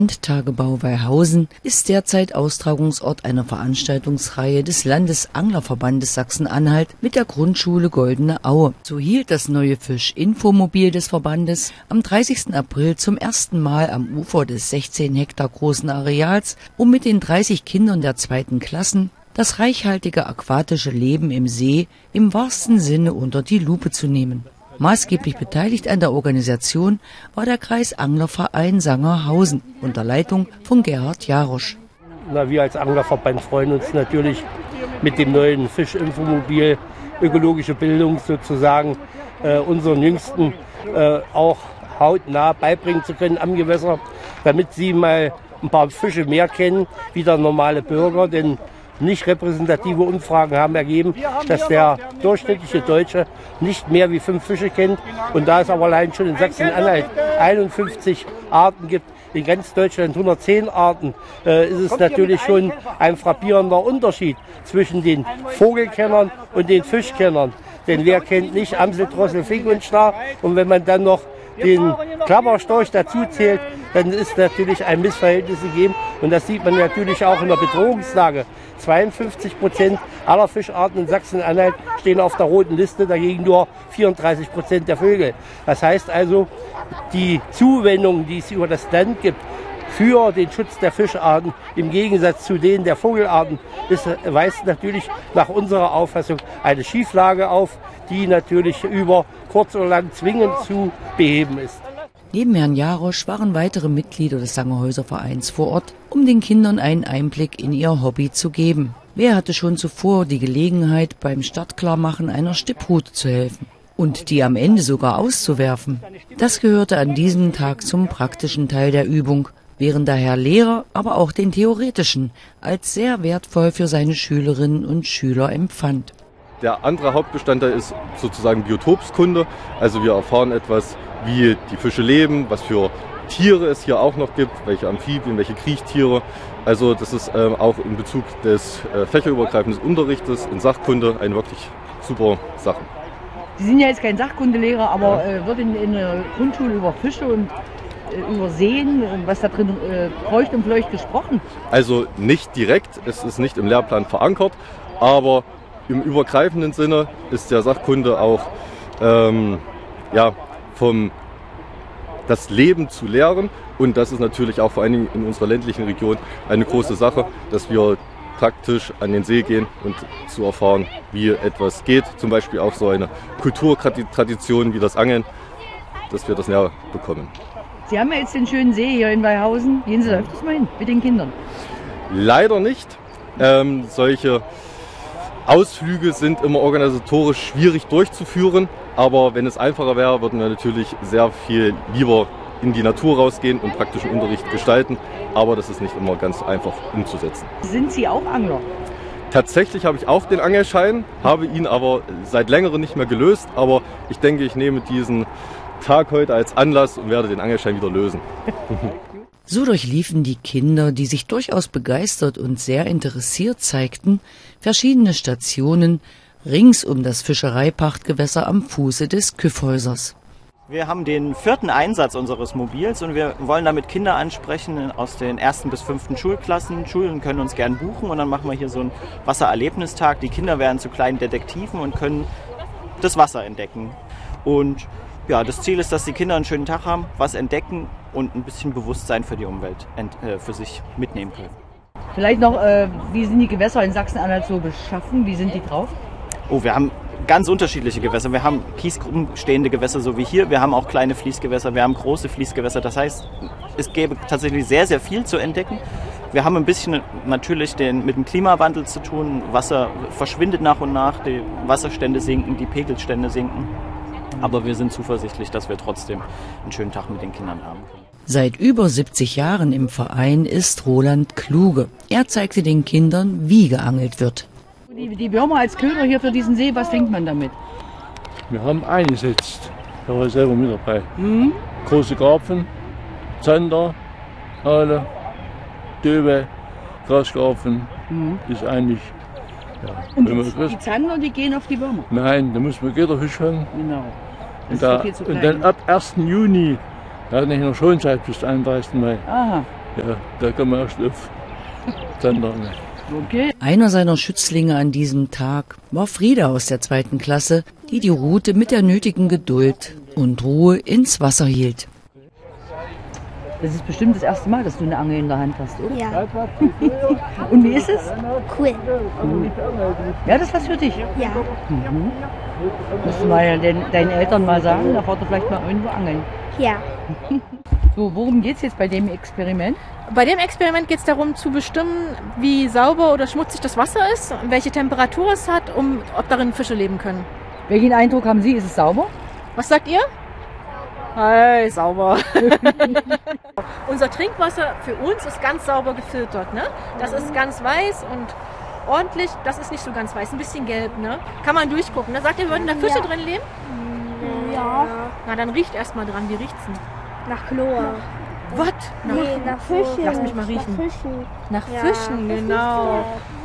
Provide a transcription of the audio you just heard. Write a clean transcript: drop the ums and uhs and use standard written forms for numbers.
Tagebau Weilhausen ist derzeit Austragungsort einer Veranstaltungsreihe des Landesanglerverbandes Sachsen-Anhalt mit der Grundschule Goldene Aue. So hielt das neue Fisch-Infomobil des Verbandes am 30. April zum ersten Mal am Ufer des 16 Hektar großen Areals, um mit den 30 Kindern der 2. Klassen das reichhaltige aquatische Leben im See im wahrsten Sinne unter die Lupe zu nehmen. Maßgeblich beteiligt an der Organisation war der Kreisanglerverein Sangerhausen unter Leitung von Gerhard Jarosch. Wir als Anglerverband freuen uns natürlich mit dem neuen Fisch-Infomobil, ökologische Bildung sozusagen, unseren Jüngsten auch hautnah beibringen zu können am Gewässer, damit sie mal ein paar Fische mehr kennen wie der normale Bürger. Denn nicht repräsentative Umfragen haben ergeben, dass der durchschnittliche Deutsche nicht mehr wie 5 Fische kennt. Und da es aber allein schon in Sachsen-Anhalt 51 Arten gibt, in ganz Deutschland 110 Arten, ist es natürlich schon ein frappierender Unterschied zwischen den Vogelkennern und den Fischkennern. Denn wer kennt nicht Amsel, Drossel, Fink und Schnarr? Und wenn man dann noch den Klapperstorch dazu zählt, dann ist natürlich ein Missverhältnis gegeben. Und das sieht man natürlich auch in der Bedrohungslage. 52% aller Fischarten in Sachsen-Anhalt stehen auf der roten Liste, dagegen nur 34% der Vögel. Das heißt also, die Zuwendung, die es über das Land gibt für den Schutz der Fischarten im Gegensatz zu denen der Vogelarten, weist natürlich nach unserer Auffassung eine Schieflage auf, die natürlich über kurz oder lang zwingend zu beheben ist. Neben Herrn Jarosch waren weitere Mitglieder des Sangerhäuser Vereins vor Ort, um den Kindern einen Einblick in ihr Hobby zu geben. Wer hatte schon zuvor die Gelegenheit, beim Startklarmachen einer Stipprute zu helfen und die am Ende sogar auszuwerfen? Das gehörte an diesem Tag zum praktischen Teil der Übung, während daher Lehrer aber auch den theoretischen als sehr wertvoll für seine Schülerinnen und Schüler empfand. Der andere Hauptbestandteil ist sozusagen Biotopskunde. Also wir erfahren etwas, wie die Fische leben, was für Tiere es hier auch noch gibt, welche Amphibien, welche Kriechtiere. Also das ist auch in Bezug des fächerübergreifenden Unterrichtes in Sachkunde eine wirklich super Sache. Sie sind ja jetzt kein Sachkundelehrer, aber wird in der Grundschule über Fische und über Seen, was da drin kreucht und fleucht, gesprochen? Also nicht direkt, es ist nicht im Lehrplan verankert, aber im übergreifenden Sinne ist der Sachkunde auch vom das Leben zu lehren. Und das ist natürlich auch vor allen Dingen in unserer ländlichen Region eine große Sache, dass wir praktisch an den See gehen und zu erfahren, wie etwas geht. Zum Beispiel auch so eine Kulturtradition wie das Angeln, dass wir das näher bekommen. Sie haben ja jetzt den schönen See hier in Weilhausen. Gehen Sie da öfters mal hin mit den Kindern? Leider nicht. Solche Ausflüge sind immer organisatorisch schwierig durchzuführen, aber wenn es einfacher wäre, würden wir natürlich sehr viel lieber in die Natur rausgehen und praktischen Unterricht gestalten, aber das ist nicht immer ganz einfach umzusetzen. Sind Sie auch Angler? Tatsächlich habe ich auch den Angelschein, habe ihn aber seit längerem nicht mehr gelöst, aber ich denke, ich nehme diesen Tag heute als Anlass und werde den Angelschein wieder lösen. So durchliefen die Kinder, die sich durchaus begeistert und sehr interessiert zeigten, verschiedene Stationen rings um das Fischereipachtgewässer am Fuße des Kyffhäusers. Wir haben den 4. Einsatz unseres Mobils und wir wollen damit Kinder ansprechen aus den 1. bis 5. Schulklassen. Schulen können uns gern buchen und dann machen wir hier so einen Wassererlebnistag. Die Kinder werden zu kleinen Detektiven und können das Wasser entdecken. Und ja, das Ziel ist, dass die Kinder einen schönen Tag haben, was entdecken und ein bisschen Bewusstsein für die Umwelt für sich mitnehmen können. Vielleicht noch, wie sind die Gewässer in Sachsen-Anhalt so beschaffen? Wie sind die drauf? Oh, wir haben ganz unterschiedliche Gewässer. Wir haben kiesgruppenstehende Gewässer, so wie hier. Wir haben auch kleine Fließgewässer, wir haben große Fließgewässer. Das heißt, es gäbe tatsächlich sehr, sehr viel zu entdecken. Wir haben ein bisschen natürlich mit dem Klimawandel zu tun. Wasser verschwindet nach und nach, die Wasserstände sinken, die Pegelstände sinken. Aber wir sind zuversichtlich, dass wir trotzdem einen schönen Tag mit den Kindern haben können. Seit über 70 Jahren im Verein ist Roland Kluge. Er zeigte den Kindern, wie geangelt wird. Die Würmer als Köder hier für diesen See, was denkt man damit? Wir haben eingesetzt. Da war ich selber mit dabei. Große Karpfen, Zander, Aale, Döwe, Graskarpfen. Ist eigentlich. Ja, und die Zander, die gehen auf die Würmer? Nein, da muss man Gitterfisch fangen. Genau. Und dann ab 1. Juni, da hat nicht noch Schonzeit bis 31. Mai. Aha. Ja, da kann man erst auf Zandange. Okay. Einer seiner Schützlinge an diesem Tag war Frieda aus der 2. Klasse, die die Rute mit der nötigen Geduld und Ruhe ins Wasser hielt. Das ist bestimmt das erste Mal, dass du eine Angel in der Hand hast, oder? Ja, Und wie ist es? cool. Ja, das ist was für dich. Ja, Musst du mal deinen Eltern mal sagen, da fahrt ihr vielleicht mal irgendwo angeln. ja. So, worum geht es jetzt bei dem Experiment? Bei dem Experiment geht es darum zu bestimmen, wie sauber oder schmutzig das Wasser ist, welche Temperatur es hat, ob darin Fische leben können. Welchen Eindruck haben Sie? Ist es sauber? Was sagt ihr? Hey, sauber. Unser Trinkwasser für uns ist ganz sauber gefiltert. Ne? Das ist ganz weiß und ordentlich. Das ist nicht so ganz weiß, ein bisschen gelb. Ne? Kann man durchgucken. Da sagt ihr, würden da Fische drin leben? Ja, Na, dann riecht erst mal dran. Wie riecht's denn? nach Chlor. Was? Nee, nach Fischen. Lass mich mal riechen. Nach Fischen. Nach Ja, Fischen, das ist genau. ja-